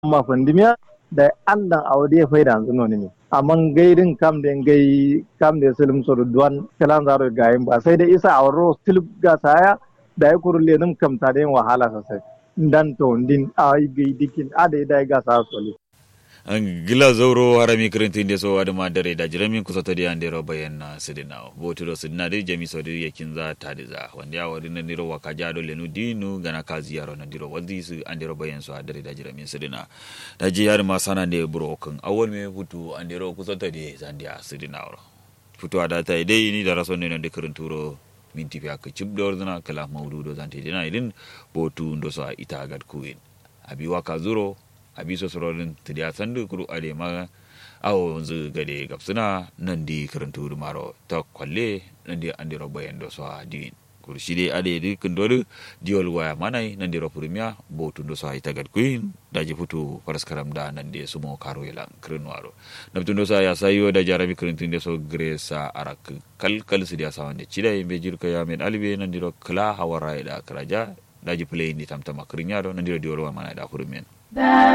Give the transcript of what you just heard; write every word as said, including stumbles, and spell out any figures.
ma fandimiya da Allah a wadi ya faida yanzu noni ne amma gairin kam da gai kam da sulum so duwan kalan zaro gayin ba sai da isa a ro still ga saya da ya kurle nim kam ta da wahala sosai dan to din ai gai dikin ada da ga sa soli an gila zauro harami kirintin da so adama dare da jiramin kusa ta da yandero bayan sidina botiro sidina da jami so da yakin za ta da wanda ya wari na niro waka jado lenu dinu gana ka ziyaro na diro wadi su andero bayan so dare da jiramin sidina da ji yar ma sana ne broken awol me futu andero kusa ta da zandia sidina futu ada ta dai ni da rason ne na dikirin turo minti fiya ka cibdo zana kala maududo zante dina idin botu ndo so ita gad kuwin abi waka zuro abiso sororin tidiya sandu kuru ade ma awo zu gade gapsuna nan di karantu maro ta kwalle nan di andiro bayan do so adin kuru shide ade di kundodu diol waya manai nan di ro premier botu do so ita gad queen daji futu paraskaram da nan di sumo karo yela krenwaro nabtu do so ya sayo da jarami karantu de so gresa arak kal kal sidiya sawande chida be jirka ya men alibe nan di ro kala hawara da karaja daji play ni tamtama krinyado nan di ro diol waya manai da furumen